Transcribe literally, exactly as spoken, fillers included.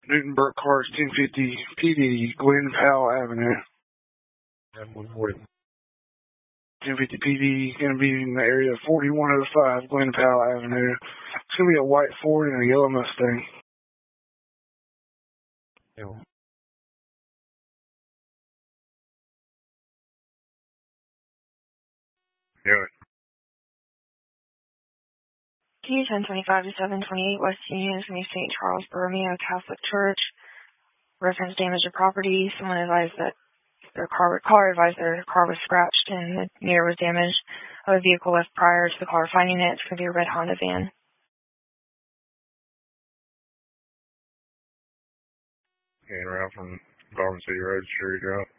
Newton Burke Cars, ten fifty P D, Glen Powell Avenue. one forty. ten fifty P D, going to be in the area of forty-one oh five Glen Powell Avenue. It's going to be a white Ford and a yellow Mustang. Yeah. Yeah. T ten twenty-five to seven twenty-eight West Union from Saint Charles Borromeo Catholic Church. Reference damage to property. Someone advised that their car, car advised their car was scratched and the mirror was damaged. A vehicle left prior to the car finding it. It's going to be a red Honda van. And around from Garden City Road, Sherry Drive.